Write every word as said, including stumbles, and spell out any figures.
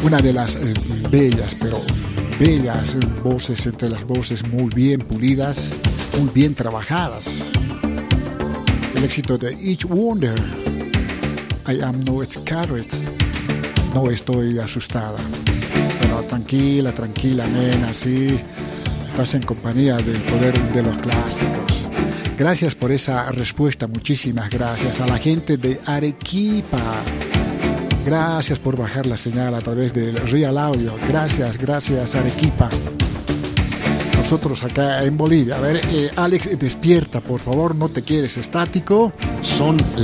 una de las eh, bellas, pero bellas voces, entre las voces muy bien pulidas, muy bien trabajadas. El éxito de Each Wonder, I am not scared, no estoy asustada. Pero tranquila, tranquila, nena, sí, estás en compañía del poder de los clásicos. Gracias por esa respuesta, muchísimas gracias a la gente de Arequipa. Gracias por bajar la señal a través del Real Audio. Gracias, gracias Arequipa. Nosotros acá en Bolivia. A ver, eh, Alex, despierta, por favor, no te quedes estático. Son